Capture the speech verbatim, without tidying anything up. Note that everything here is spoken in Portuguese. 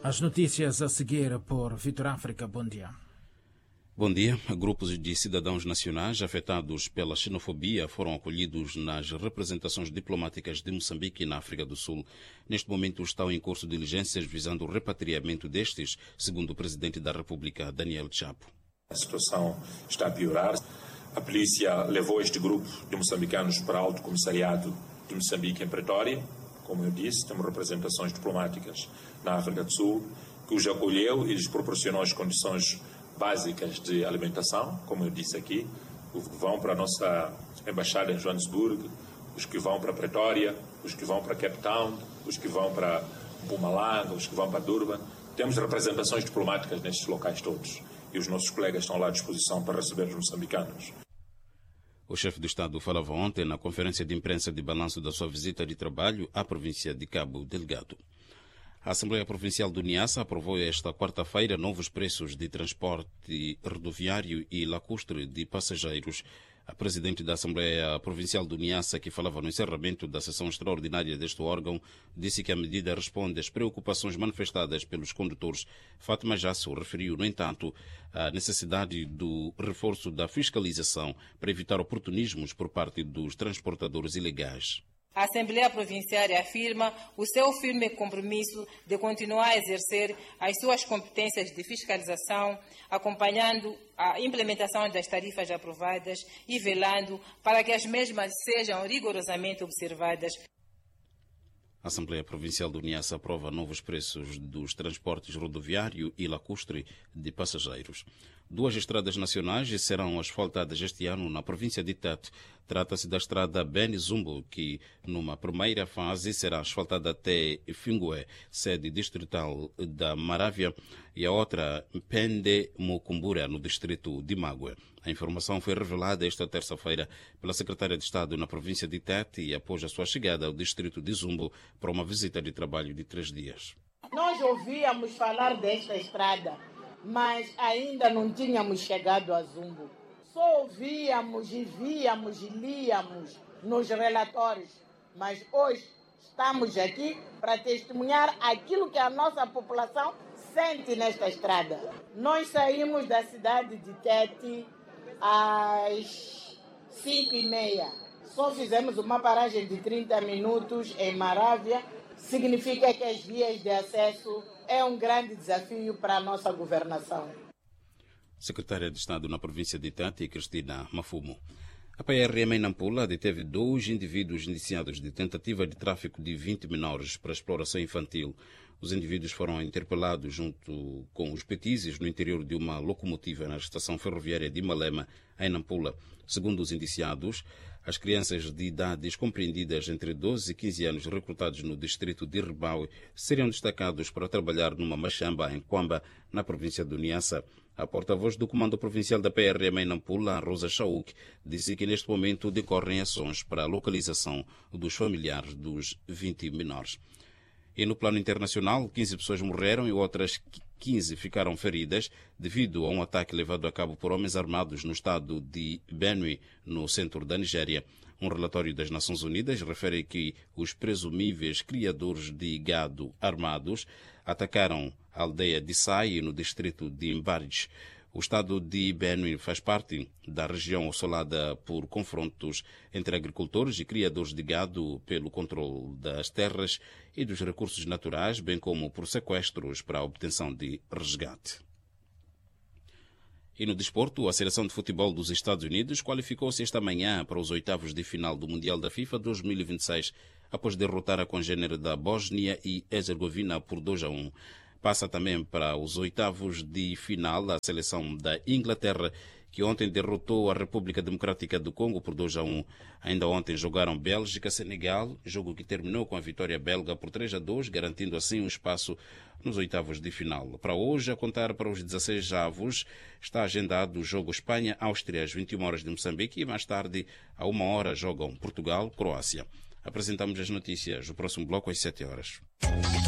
As notícias a seguir por Vitor África. Bom dia. Bom dia. Grupos de cidadãos nacionais afetados pela xenofobia foram acolhidos nas representações diplomáticas de Moçambique e na África do Sul. Neste momento estão em curso diligências visando o repatriamento destes, segundo o Presidente da República, Daniel Chapo. A situação está a piorar. A polícia levou este grupo de moçambicanos para o Alto Comissariado de Moçambique em Pretória. Como eu disse, temos representações diplomáticas na África do Sul, que os acolheu e lhes proporcionou as condições básicas de alimentação, como eu disse aqui. Os que vão para a nossa embaixada em Joanesburgo, os que vão para Pretória, os que vão para Cape Town, os que vão para Mpumalanga, os que vão para Durban. Temos representações diplomáticas nestes locais todos e os nossos colegas estão lá à disposição para receber os moçambicanos. O chefe do Estado falava ontem na conferência de imprensa de balanço da sua visita de trabalho à província de Cabo Delgado. A Assembleia Provincial do Niassa aprovou esta quarta-feira novos preços de transporte rodoviário e lacustre de passageiros. A presidente da Assembleia Provincial do Niassa, que falava no encerramento da sessão extraordinária deste órgão, disse que a medida responde às preocupações manifestadas pelos condutores. Fátima Jasso referiu, no entanto, a necessidade do reforço da fiscalização para evitar oportunismos por parte dos transportadores ilegais. A Assembleia Provincial afirma o seu firme compromisso de continuar a exercer as suas competências de fiscalização, acompanhando a implementação das tarifas aprovadas e velando para que as mesmas sejam rigorosamente observadas. A Assembleia Provincial do Niassa aprova novos preços dos transportes rodoviário e lacustre de passageiros. Duas estradas nacionais serão asfaltadas este ano na província de Tete. Trata-se da estrada Beni Zumbo, que numa primeira fase será asfaltada até Fingue, sede distrital da Marávia, e a outra Pende Mucumbura, no distrito de Mague. A informação foi revelada esta terça-feira pela secretária de Estado na província de Tete e após a sua chegada ao distrito de Zumbo para uma visita de trabalho de três dias. Nós ouvíamos falar desta estrada, mas ainda não tínhamos chegado a Zumbo. Só ouvíamos e víamos e líamos nos relatórios, mas hoje estamos aqui para testemunhar aquilo que a nossa população sente nesta estrada. Nós saímos da cidade de Tete às cinco e meia. Só fizemos uma paragem de trinta minutos em Marávia. Significa que as vias de acesso é um grande desafio para a nossa governação. Secretária de Estado na província de Tete, Cristina Mafumo. A P R M em Nampula deteve dois indivíduos indiciados de tentativa de tráfico de vinte menores para exploração infantil. Os indivíduos foram interpelados junto com os petizes no interior de uma locomotiva na estação ferroviária de Malema, em Nampula. Segundo os indiciados, as crianças de idades compreendidas entre doze e quinze anos recrutados no distrito de Ribaue seriam destacados para trabalhar numa machamba em Quamba, na província do Niassa. A porta-voz do Comando Provincial da P R M em Nampula, Rosa Chauk, disse que neste momento decorrem ações para a localização dos familiares dos vinte menores. E no plano internacional, quinze pessoas morreram e outras quinze ficaram feridas devido a um ataque levado a cabo por homens armados no estado de Benue, no centro da Nigéria. Um relatório das Nações Unidas refere que os presumíveis criadores de gado armados atacaram a aldeia de Sai, no distrito de Mbarj. O estado de Benue faz parte da região assolada por confrontos entre agricultores e criadores de gado pelo controle das terras e dos recursos naturais, bem como por sequestros para a obtenção de resgate. E no desporto, a seleção de futebol dos Estados Unidos qualificou-se esta manhã para os oitavos de final do Mundial da FIFA dois mil e vinte e seis, após derrotar a congênere da Bósnia e Herzegovina por dois a um. Passa também para os oitavos de final a seleção da Inglaterra, que ontem derrotou a República Democrática do Congo por dois a um. Ainda ontem jogaram Bélgica e Senegal, jogo que terminou com a vitória belga por três a dois, garantindo assim um espaço nos oitavos de final. Para hoje, a contar para os dezesseis avos, está agendado o jogo Espanha-Áustria às vinte e uma horas de Moçambique e mais tarde, a uma hora, jogam Portugal-Croácia. Apresentamos as notícias, o próximo bloco às sete horas.